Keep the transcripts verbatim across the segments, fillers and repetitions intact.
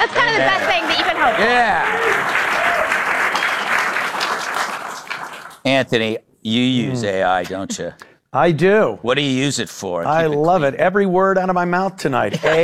That's kind of the best thing that you can hope for. Yeah. Anthony, you use mm. A I, don't you? I do. What do you use it for? I it love clean. it. Every word out of my mouth tonight. A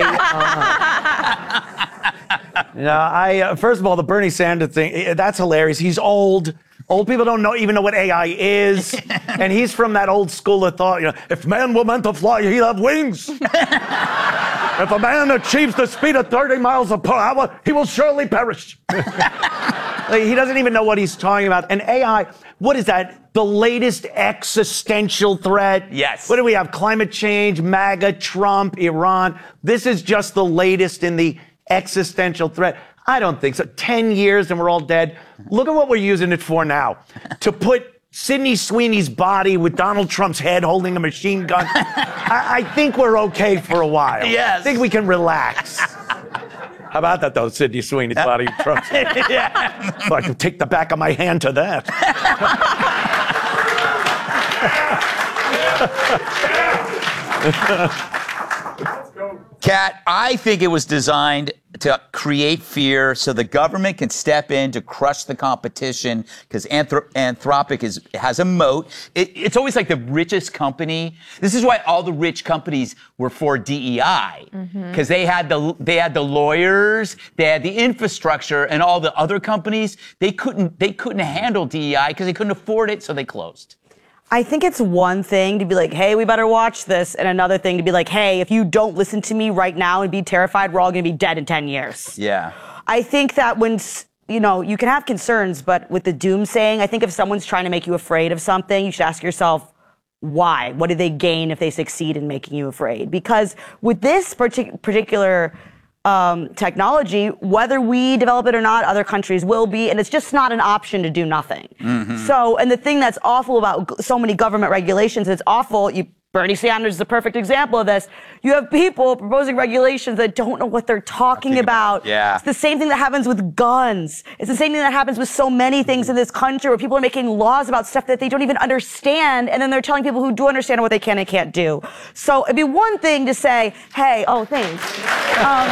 I. You know, I uh, first of all, the Bernie Sanders thing, that's hilarious. He's old. Old people don't know even know what A I is. And he's from that old school of thought, you know, if man were meant to fly, he'd have wings. If a man achieves the speed of thirty miles per hour, he will surely perish. Like, he doesn't even know what he's talking about. And A I, what is that? The latest existential threat? Yes. What do we have? Climate change, MAGA, Trump, Iran. This is just the latest in the existential threat. I don't think so. Ten years and we're all dead. Look at what we're using it for now. To put Sydney Sweeney's body with Donald Trump's head holding a machine gun. I, I think we're okay for a while. Yes. I think we can relax. How about that, though, Sydney Sweeney's body with Trump's head? Yeah. So I can take the back of my hand to that. Kat, I think it was designed to create fear so the government can step in to crush the competition because Anthrop- Anthropic is, has a moat. It, it's always like the richest company. This is why all the rich companies were for D E I because mm-hmm. they had the they had the lawyers, they had the infrastructure, and all the other companies they couldn't they couldn't handle D E I because they couldn't afford it, so they closed. I think it's one thing to be like, hey, we better watch this, and another thing to be like, hey, if you don't listen to me right now and be terrified, we're all going to be dead in ten years. Yeah. I think that when, you know, you can have concerns, but with the doomsaying, I think if someone's trying to make you afraid of something, you should ask yourself, why? What do they gain if they succeed in making you afraid? Because with this partic- particular Um, technology, whether we develop it or not, other countries will be, and it's just not an option to do nothing. Mm-hmm. So, and the thing that's awful about g- so many government regulations, it's awful. You, Bernie Sanders is a perfect example of this. You have people proposing regulations that don't know what they're talking about. about. Yeah. It's the same thing that happens with guns. It's the same thing that happens with so many things in this country where people are making laws about stuff that they don't even understand, and then they're telling people who do understand what they can and can't do. So it'd be one thing to say, hey, oh, thanks. Um,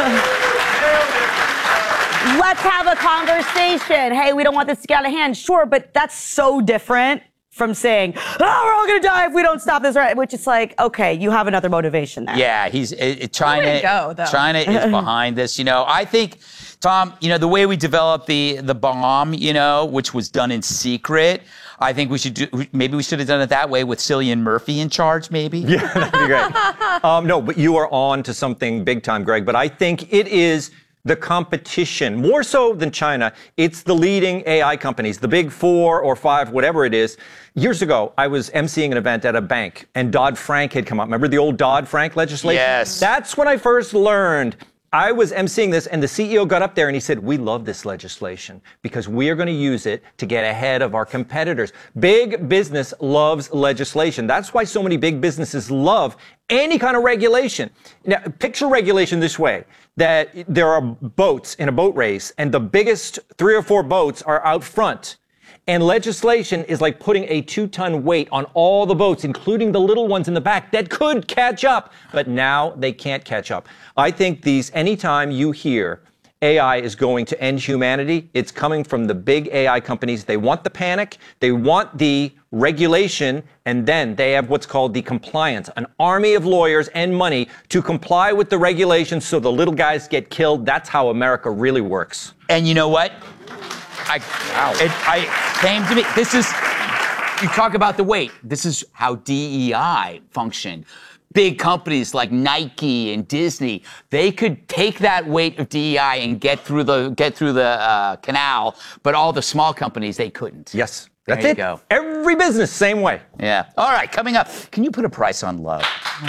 let's have a conversation. Hey, we don't want this to get out of hand. Sure, but that's so different from saying, oh, we're all going to die if we don't stop this, right? Which is like, okay, you have another motivation there. Yeah, he's it, China. Way to go, though. China is behind this. You know, I think, Tom, you know, the way we developed the the bomb, you know, which was done in secret, I think we should do, maybe we should have done it that way with Cillian Murphy in charge, maybe. Yeah, that'd be great. um, no, but you are on to something big time, Greg. But I think it is the competition, more so than China. It's the leading A I companies, the big four or five, whatever it is. Years ago, I was emceeing an event at a bank, and Dodd-Frank had come up. Remember the old Dodd-Frank legislation? Yes. That's when I first learned. I was emceeing this, and the C E O got up there and he said, we love this legislation because we are going to use it to get ahead of our competitors. Big business loves legislation. That's why so many big businesses love any kind of regulation. Now, picture regulation this way, that there are boats in a boat race, and the biggest three or four boats are out front. And legislation is like putting a two-ton weight on all the boats, including the little ones in the back that could catch up. But now they can't catch up. I think these, anytime you hear A I is going to end humanity, it's coming from the big A I companies. They want the panic, they want the regulation, and then they have what's called the compliance, an army of lawyers and money to comply with the regulations so the little guys get killed. That's how America really works. And you know what? I, wow. it, I came to me. This is, you talk about the weight. This is how D E I functioned. Big companies like Nike and Disney, they could take that weight of D E I and get through the get through the uh, canal, but all the small companies, they couldn't. Yes, that's there it. You go. Every business, same way. Yeah. All right, coming up, can you put a price on love?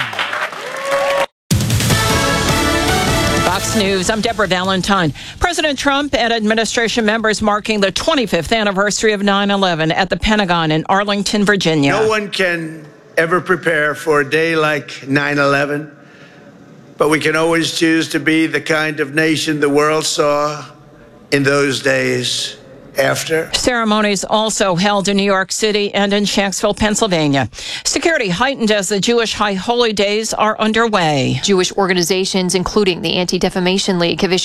Fox News, I'm Deborah Valentine. President Trump and administration members marking the twenty-fifth anniversary of nine eleven at the Pentagon in Arlington, Virginia. No one can ever prepare for a day like nine eleven, but we can always choose to be the kind of nation the world saw in those days after. Ceremonies also held in New York City and in Shanksville, Pennsylvania. Security heightened as the Jewish High Holy Days are underway. Jewish organizations, including the Anti-Defamation League, have issued